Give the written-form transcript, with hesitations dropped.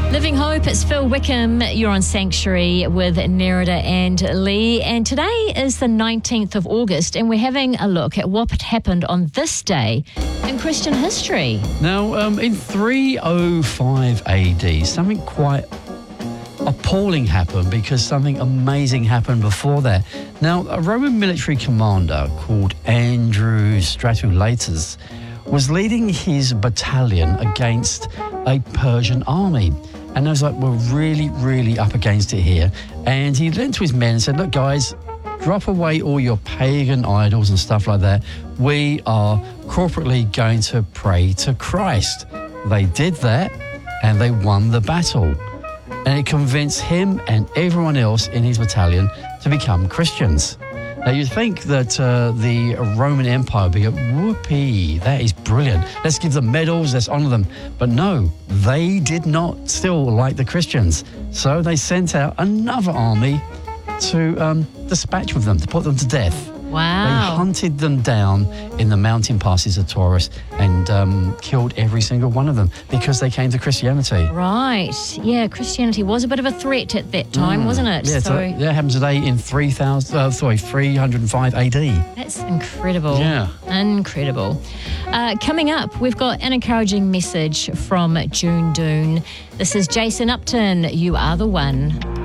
Living Hope, it's Phil Wickham. You're on Sanctuary with Nerida and Lee. And today is the 19th of August, and we're having a look at what happened on this day in Christian history. Now, in 305 AD, something quite appalling happened because something amazing happened before that. Now, a Roman military commander called Andrew Stratulatus was leading his battalion against a Persian army. And I was like, we're really up against it here. And he went to his men and said, look, guys, drop away all your pagan idols and stuff like that. We are corporately going to pray to Christ. They did that, and they won the battle. And it convinced him and everyone else in his battalion to become Christians. Now, you'd think that the Roman Empire would be like, whoopee, that is brilliant. Let's give them medals, let's honour them. But no, they did not still like the Christians. So they sent out another army to dispatch with them, to put them to death. Wow. They hunted them down in the mountain passes of Taurus and killed every single one of them because they came to Christianity. Right. Yeah, Christianity was a bit of a threat at that time, wasn't it? Yeah, so that happened today in 305 AD. That's incredible. Yeah. Incredible. Coming up, we've got an encouraging message from June Doon. This is Jason Upton, You Are the One.